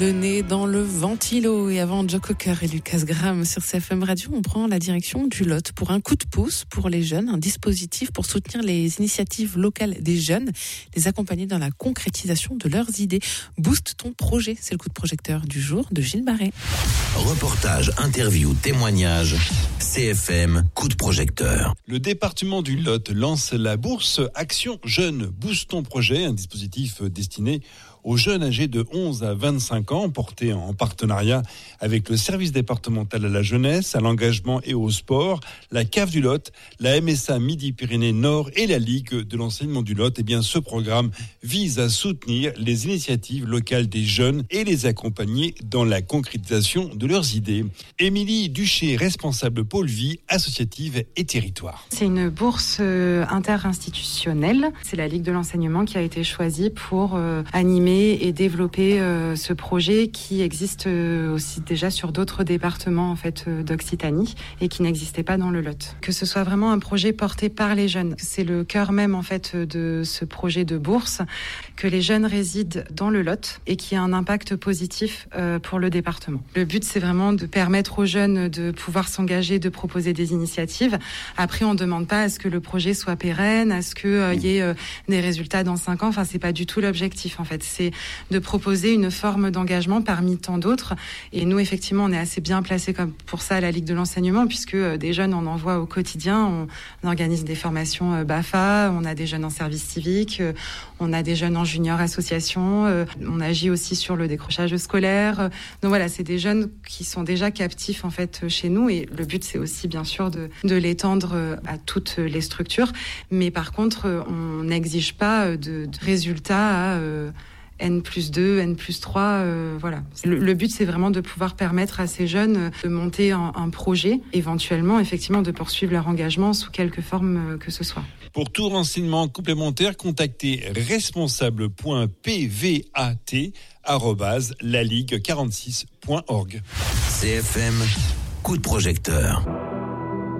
le nez dans le ventilo. Et avant Joe Cocker et Lucas Graham sur CFM Radio, on prend la direction du Lot pour un coup de pouce pour les jeunes, un dispositif pour soutenir les initiatives locales des jeunes, les accompagner dans la concrétisation de leurs idées. Booste ton projet, c'est le coup de projecteur du jour de Gilles Barret. Reportage, interview, témoignage, CFM, coup de projecteur. Le département du Lot lance la bourse Action Jeunes. Booste ton projet, un dispositif destiné aux jeunes âgés de 11 à 25 ans, porté en partenariat avec le service départemental à la jeunesse, à l'engagement et au sport, la CAF du Lot, la MSA Midi-Pyrénées Nord et la Ligue de l'enseignement du Lot. Eh bien, ce programme vise à soutenir les initiatives locales des jeunes et les accompagner dans la concrétisation de leurs idées. Émilie Duché, responsable pôle vie associative et territoire. C'est une bourse interinstitutionnelle. C'est la Ligue de l'enseignement qui a été choisie pour animer et développer ce projet qui existe aussi déjà sur d'autres départements en fait d'Occitanie et qui n'existait pas dans le Lot. Que ce soit vraiment un projet porté par les jeunes, c'est le cœur même en fait de ce projet de bourse, que les jeunes résident dans le Lot et qui a un impact positif pour le département. Le but c'est vraiment de permettre aux jeunes de pouvoir s'engager, de proposer des initiatives. Après on demande pas à ce que le projet soit pérenne, à ce que y ait des résultats dans 5 ans. Enfin c'est pas du tout l'objectif en fait. C'est de proposer une forme d'engagement parmi tant d'autres. Et nous, effectivement, on est assez bien placés comme pour ça à la Ligue de l'enseignement, puisque des jeunes, on en voit au quotidien. On organise des formations BAFA, on a des jeunes en service civique, on a des jeunes en junior association, on agit aussi sur le décrochage scolaire. Donc voilà, c'est des jeunes qui sont déjà captifs en fait chez nous. Et le but, c'est aussi bien sûr de l'étendre à toutes les structures. Mais par contre, on n'exige pas de résultats à N+2, N+3, voilà. Le but, c'est vraiment de pouvoir permettre à ces jeunes de monter un projet, éventuellement, effectivement, de poursuivre leur engagement sous quelque forme que ce soit. Pour tout renseignement complémentaire, contactez responsable.pvat@laligue46.org. CFM, coup de projecteur.